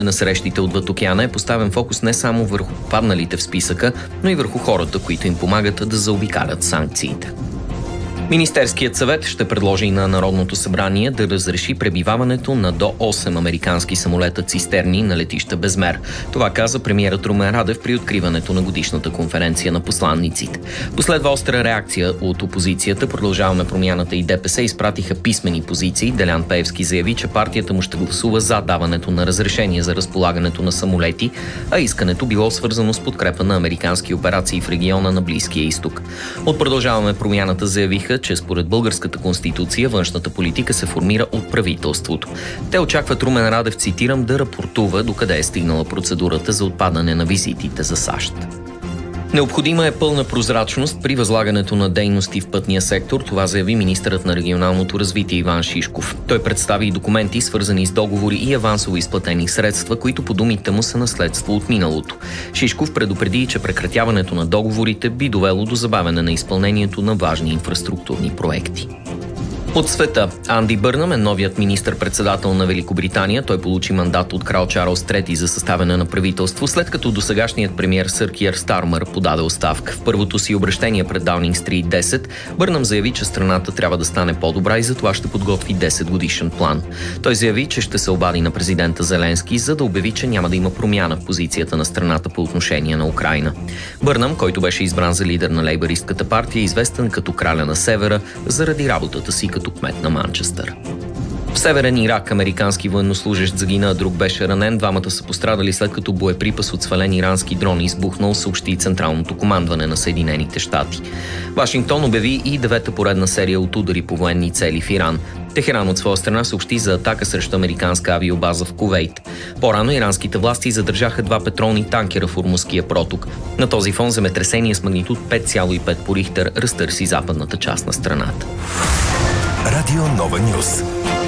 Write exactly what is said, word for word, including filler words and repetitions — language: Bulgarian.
На срещите отвъд океана е поставен фокус не само върху падналите в списъка, но и върху хората, които им помагат да заобикалят санкциите. Министерският съвет ще предложи на Народното събрание да разреши пребиваването на до осем американски самолета цистерни на летища Безмер. Това каза премиерът Румен Радев при откриването на годишната конференция на посланниците. Последва остра реакция от опозицията. Продължаваме промяната и ДПС изпратиха писмени позиции. Делян Пеевски заяви, че партията му ще гласува за даването на разрешение за разполагането на самолети, а искането било свързано с подкрепа на американски операции в региона на Близкия изток. От Продължаваме промяната заявиха, че според българската конституция външната политика се формира от правителството. Те очакват Румен Радев, цитирам, да рапортува докъде е стигнала процедурата за отпадане на визитите за САЩ. Необходима е пълна прозрачност при възлагането на дейности в пътния сектор, това заяви министърът на регионалното развитие Иван Шишков. Той представи и документи, свързани с договори и авансово изплатени средства, които по думите му са наследство от миналото. Шишков предупреди, че прекратяването на договорите би довело до забавяне на изпълнението на важни инфраструктурни проекти. От света. Анди Бърнъм е новият министър-председател на Великобритания. Той получи мандат от крал Чарлз трети за съставяне на правителство, след като досегашният премиер сър Кийър Стармър подаде оставка. В първото си обръщение пред Даунинг Стрит десет, Бърнъм заяви, че страната трябва да стане по-добра и затова ще подготви десет годишен план. Той заяви, че ще се обади на президента Зеленски, за да обяви, че няма да има промяна в позицията на страната по отношение на Украйна. Бърнъм, който беше избран за лидер на лейбъристката партия, е известен като краля на Севера заради работата си като кмет на Манчестър. В Северен Ирак американски военнослужещ загина, а друг беше ранен. Двамата са пострадали след като боеприпас от свален ирански дрон избухнал, съобщи Централното командване на Съединените щати. Вашингтон обяви и девета поредна серия от удари по военни цели в Иран. Техеран от своя страна съобщи за атака срещу американска авиобаза в Кувейт. По-рано иранските власти задържаха два петролни танкера в Ормузския проток. На този фон земетресение с магнитуд пет цяло и пет по Рихтер разтърси западната част на страната. Радио Нова Нюз.